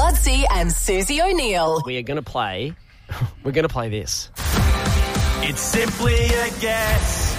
Budsy and Susie O'Neill. We're going to play this. It's simply a guess.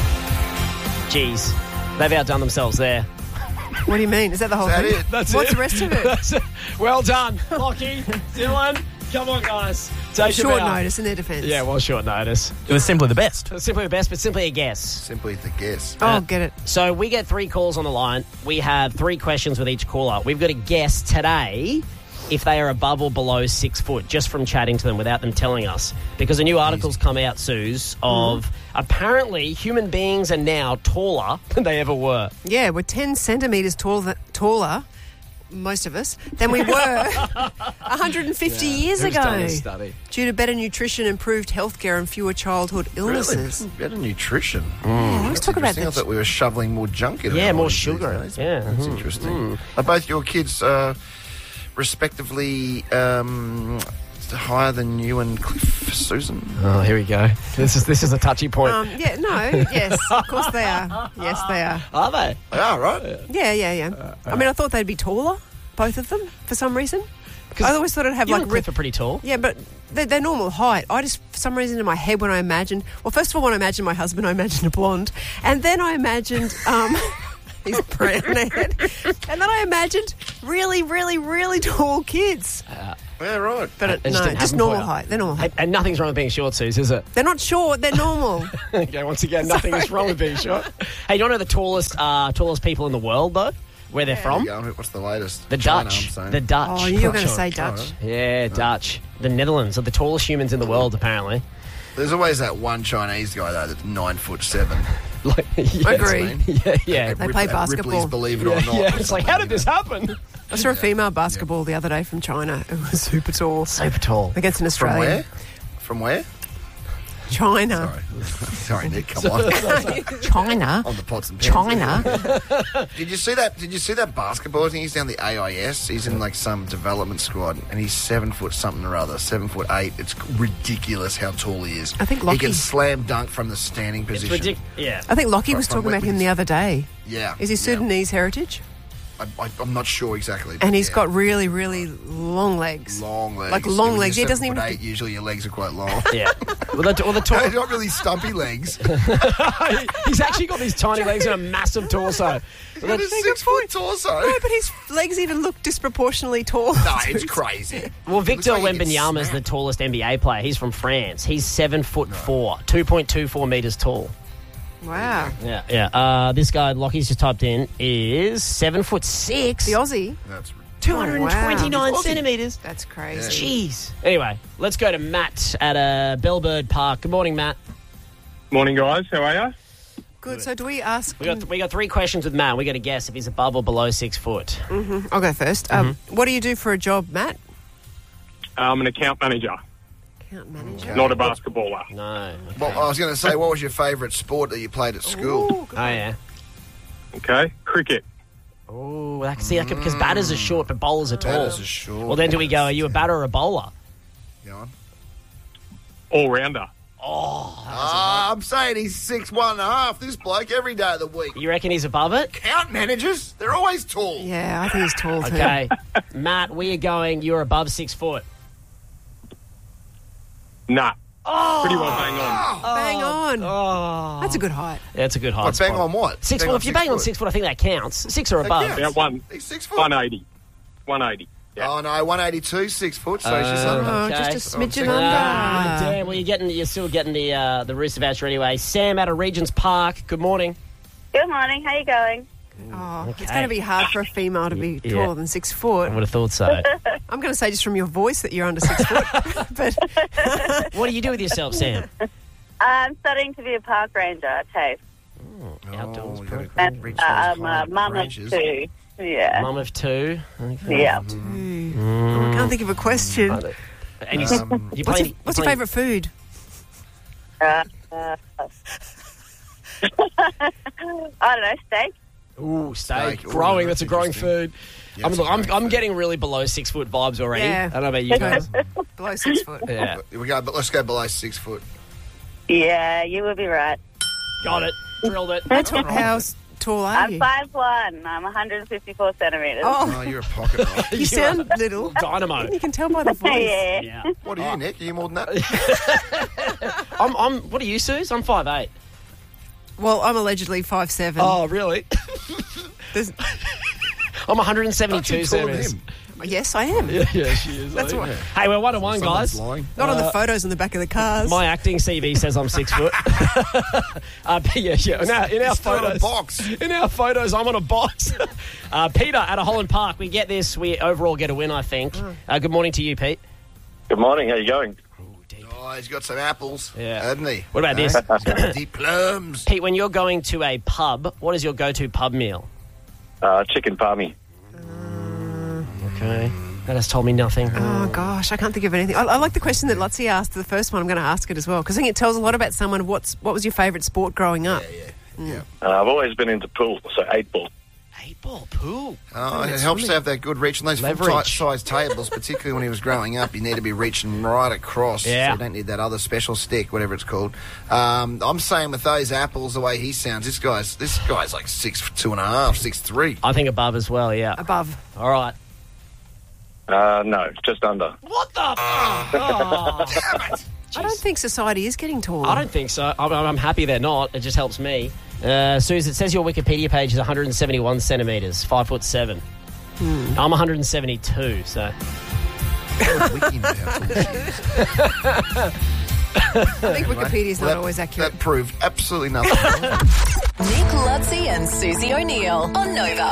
Jeez, they've outdone themselves there. What do you mean? Is that the whole thing? it? That's What's it. the rest of it? That's it. Well done, Lockie, Dylan. Come on, guys. Take them Short out. notice in their defence. Yeah, well, short notice. It was simply the best. It's simply the best, but simply a guess. Simply the guess. Oh, get it. So we get 3 calls on the line. We have 3 questions with each caller. We've got to guess today if they are above or below 6 foot, just from chatting to them without them telling us. Because a new article's come out, Suze, of apparently human beings are now taller than they ever were. Yeah, we're 10 centimetres taller, most of us, than we were 150 years Who's done ago. this study? Due to better nutrition, improved healthcare and fewer childhood illnesses. Really? Better nutrition. Let's talk about I this. thought we were shoveling more junk in Yeah, our more bodies sugar. these days. Yeah. That's interesting. Are both your kids respectively higher than you and Cliff, Susan? Oh, here we go. This is a touchy point. Yes, of course they are. Yes, they are. Are they? They are, right? Yeah. I mean, I thought they'd be taller, both of them, for some reason. I always thought I'd have You like and Cliff are pretty tall. Yeah, but they're normal height. I just, for some reason in my head when I imagined... Well, first of all, when I imagined my husband, I imagined a blonde. And then I imagined... he's brown-haired. And then I imagined really, really, really tall kids. Yeah, right. But It just didn't just happen normal for you. height. They're normal height. And nothing's wrong with being short, Suze, is it? They're not short. They're normal. Okay, once again, nothing is wrong with being short. Hey, you want to know the tallest people in the world, though? Where they're from? What's the latest? The China, Dutch. I'm saying. The Dutch. Oh, you were going to say Dutch. Yeah, Dutch. The Netherlands are the tallest humans in the world, apparently. There's always that one Chinese guy, though, that's 9'7". Like, yeah, Agree. Yeah. They play At basketball. Ripley's Believe It or Not. Yeah, it's like, how did this happen? I saw a female basketball the other day from China. It was super tall. Super tall. Against an From Australian. where? From where? China. Sorry, Nick, come on. China? On the pots and pans. China? Did you see that basketball? I think he's down the AIS. He's in like some development squad, and he's 7 foot something or other, 7'8". It's ridiculous how tall he is. I think he Lockie- can slam dunk from the standing It's position. ridiculous. Yeah. I think Lockie was From talking about him Whitman's. the other day. Yeah. Is he Sudanese heritage? I'm not sure exactly. but And he's yeah. got really, really long legs. long legs. Like long When legs. you're He doesn't even 7'8", usually your legs are quite long. Yeah. Well, the No, tall. he's not really stumpy legs. He's actually got these tiny legs and a massive torso. He's got a 6 foot torso. No, but his legs even look disproportionately tall. No, it's crazy. Well, Victor Looks like he gets Wembanyama is the snapped. tallest NBA player. He's from France. He's 7'4", 2.24 meters tall. Wow. Yeah. This guy, Lockie's just typed in, is 7'6". The Aussie? That's 229 wow. centimeters. That's crazy. Jeez. Anyway, let's go to Matt at Bellbird Park. Good morning, Matt. Morning, guys. How are you? Good. So do we ask... We got 3 questions with Matt. We got to guess if he's above or below 6 foot. I'll go first. What do you do for a job, Matt? I'm an account manager, Account manager. not a basketballer. No. Well, I was going to say, what was your favourite sport that you played at school? Ooh, good Oh one. yeah. Okay? Cricket. Oh, I can see that because batters are short, but bowlers are tall. Batters are short. Well, then do we go? Are you a batter or a bowler? Go on. All-rounder. I'm saying he's 6'1.5", this bloke, every day of the week. You reckon he's above it? Count managers, they're always tall. Yeah, I think he's tall too. Okay, Matt, we are going. You're above 6 foot. Nah. Pretty well bang on. Bang on. Oh, That's a good height. that's a good height. What, bang spot. on what? 6 foot. If you bang on 6 foot, I think that counts. 6 or above. counts. About one. He's 6 foot. 180. 180. Yeah. Oh, no, 182, 6 foot, so she's under. Oh, Okay. just a smidgen saying- under. Ah, damn. Well, you're still getting the Rooster voucher anyway. Sam out of Regent's Park. Good morning. Good morning. How you going? Oh, Okay. It's going to be hard for a female to be Yeah. taller than 6 foot. I would have thought so. I'm going to say just from your voice that you're under 6 foot. But What do you do with yourself, Sam? I'm studying to be a park ranger at TAFE. Outdoors. we gotta program. reach And those I'm a mum of branches. 2. Yeah. Mum of 2. Okay. Yeah. I can't think of a question. And you play. What's your favourite food? I don't know, steak. Ooh, steak. Steak. Ooh, Growing. That's that's a growing interesting. food. Yeah, I'm, it's a look, I'm, growing I'm food. getting really below 6 foot vibes already. Yeah. I don't know about you guys. Below 6 foot. Yeah. Here we go, but let's go below 6 foot. Yeah, you will be right. Got it. Drilled it. How tall are I'm you? 5'1". I'm 154 centimetres. Oh, you're a pocket rock. You sound little. Dynamo. You can tell by the voice. Yeah. Yeah. What are you, Nick? Are you more than that? What are you, Suze? I'm 5'8". Well, I'm allegedly 5'7". Oh, really? There's- I'm 172 Aren't you taller than centimetres. him? Yes, I am. Yeah, she is. That's what. Hey, we're 1-1, Someone's guys. lying. Not on the photos in the back of the cars. My acting CV says I'm 6 foot. Yeah. In our Still on a photos, box. in our photos, I'm on a box. Peter at a Holland Park. We get this. We overall get a win, I think. Good morning to you, Pete. Good morning. How you going? Oh, he's got some apples, Yeah. hasn't he? What about this? He's got deep plums. Pete, when you're going to a pub, what is your go-to pub meal? Chicken palmy. Okay. That has told me nothing. Oh, gosh, I can't think of anything. I like the question that Lutzi asked, the first one. I'm going to ask it as well, because I think it tells a lot about someone. What was your favourite sport growing up? Yeah. I've always been into pool, so 8-ball. 8-ball pool. Oh, it helps to have that good reach. And those Leverage. full-size tables, particularly when he was growing up, you need to be reaching right across. Yeah. So you don't need that other special stick, whatever it's called. I'm saying with those apples, the way he sounds, this guy's like 6'2.5", 6'3". I think above as well, yeah. Above. All right. No, just under. What the? I don't think society is getting taller. I don't think so. I'm happy they're not. It just helps me. Suze, it says your Wikipedia page is 171 centimetres, 5'7". I'm 172, so. Wiki knows how tall she is. I think Wikipedia's not always accurate. That proved absolutely nothing. Nick Lutzi and Susie O'Neill on Nova.